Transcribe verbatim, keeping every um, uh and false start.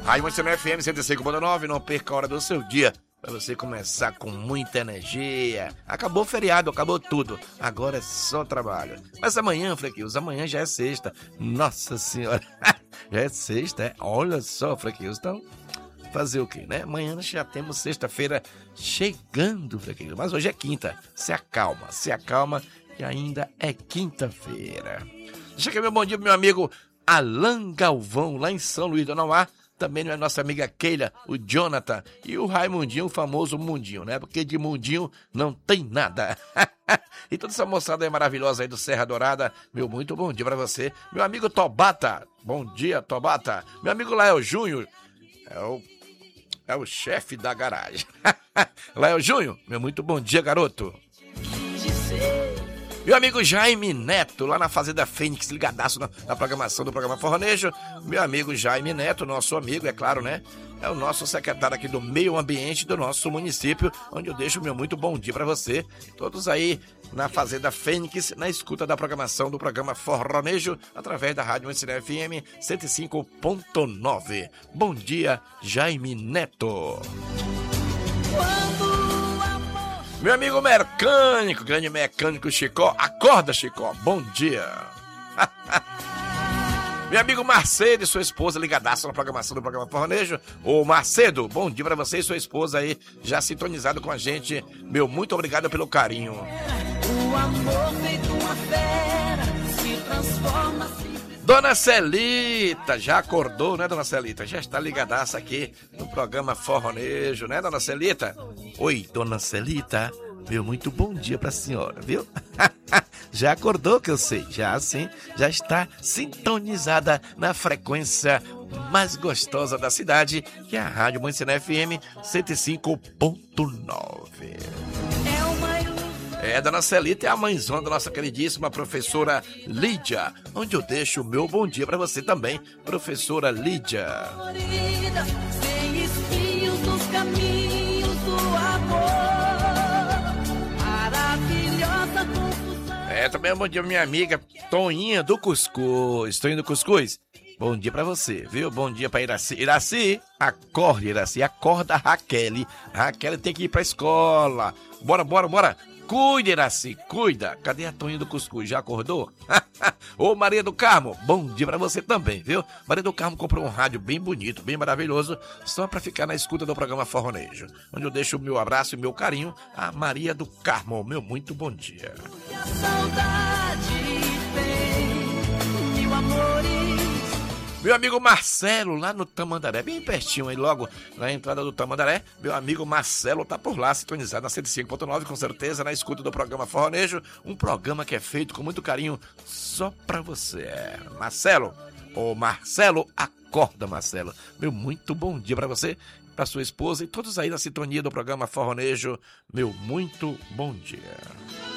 Rádio Manchester F M cento e cinco ponto nove, não perca a hora do seu dia, para você começar com muita energia. Acabou o feriado, acabou tudo, agora é só trabalho. Mas amanhã, Frequilson, amanhã já é sexta. Nossa senhora, já é sexta, é? Olha só, Frequilson, então fazer o quê, né? Amanhã já temos sexta-feira chegando, Frequilson, mas hoje é quinta. Se acalma, se acalma, que ainda é quinta-feira. Deixa aqui meu bom dia pro meu amigo Alan Galvão, lá em São Luís do Nauá. Também é nossa amiga Keila, o Jonathan e o Raimundinho, o famoso Mundinho, né? Porque de Mundinho não tem nada. E toda essa moçada aí maravilhosa aí do Serra Dourada, meu muito bom dia pra você. Meu amigo Tobata, bom dia, Tobata. Meu amigo Lael Júnior, é o, é o chefe da garagem. Lael Júnior, meu muito bom dia, garoto. Meu amigo Jaime Neto, lá na Fazenda Fênix, ligadaço na, na programação do programa Forronejo. Meu amigo Jaime Neto, nosso amigo, é claro, né? É o nosso secretário aqui do meio ambiente do nosso município, onde eu deixo o meu muito bom dia para você. Todos aí na Fazenda Fênix, na escuta da programação do programa Forronejo, através da Rádio Manchester F M cento e cinco ponto nove. Bom dia, Jaime Neto. Meu amigo mecânico, grande mecânico Chicó, acorda, Chicó, bom dia. Meu amigo Macedo e sua esposa ligadaço na programação do programa Forronejo. Ô Macedo, bom dia pra você e sua esposa aí, já sintonizado com a gente. Meu muito obrigado pelo carinho. O amor feito uma fera se transforma sempre... Dona Celita, já acordou, né, Dona Celita? Já está ligadaça aqui no programa Forronejo, né, Dona Celita? Oi, Dona Celita, meu muito bom dia pra senhora, viu? Já acordou, que eu sei, já sim, já está sintonizada na frequência mais gostosa da cidade, que é a Rádio Manchester F M cento e cinco ponto nove. É, Dona Celita é a mãezona da nossa queridíssima professora Lídia, onde eu deixo o meu bom dia pra você também, professora Lídia. Sem espinhos nos caminhos do amor, maravilhosa confusão. É, também um bom dia pra minha amiga Toninha do Cuscuz. Toninha do Cuscuz, bom dia pra você, viu? Bom dia pra Iraci. Iraci, acorde, Iraci, acorda a Raquel. A Raquel tem que ir pra escola. Bora, bora, bora. Cuida, Iraci, cuida. Cadê a Toninha do Cuscuz? Já acordou? Ô, Maria do Carmo, bom dia pra você também, viu? Maria do Carmo comprou um rádio bem bonito, bem maravilhoso, só pra ficar na escuta do programa Forronejo, onde eu deixo o meu abraço e o meu carinho a Maria do Carmo. Meu muito bom dia. E a saudade tem mil amores. Meu amigo Marcelo, lá no Tamandaré, bem pertinho aí, logo na entrada do Tamandaré. Meu amigo Marcelo tá por lá, sintonizado na cento e cinco ponto nove, com certeza, na escuta do programa Forronejo. Um programa que é feito com muito carinho só pra você. Marcelo, ô Marcelo, acorda, Marcelo. Meu muito bom dia pra você, pra sua esposa e todos aí na sintonia do programa Forronejo. Meu muito bom dia.